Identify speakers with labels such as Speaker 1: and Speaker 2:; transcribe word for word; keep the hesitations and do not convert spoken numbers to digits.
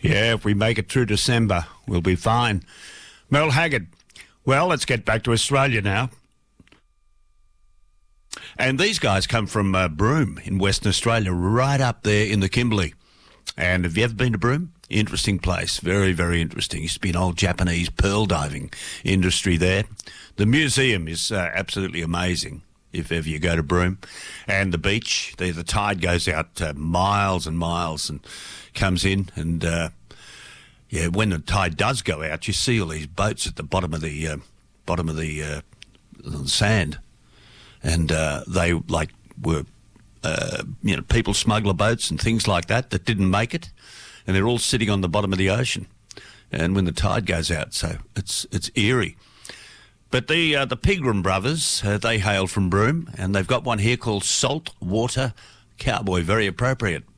Speaker 1: Yeah, if we make it through December, we'll be fine. Mel Haggard. Well, let's get back to Australia now. And these guys come from uh, Broome in Western Australia, right up there in the Kimberley. And have you ever been to Broome? Interesting place. Very, very interesting. Used to be an old Japanese pearl diving industry there. The museum is uh, absolutely amazing if ever you go to Broome. And the beach, the, the tide goes out uh, miles and miles and comes in. And, uh, yeah, when the tide does go out, you see all these boats at the bottom of the uh, bottom of the, uh, the sand. And uh, they, like, were... Uh, you know, people smuggler boats and things like that that didn't make it, and they're all sitting on the bottom of the ocean. And when the tide goes out, so it's it's eerie. But the uh, the Pigram brothers, uh, they hail from Broome, and they've got one here called Saltwater Cowboy. Very appropriate.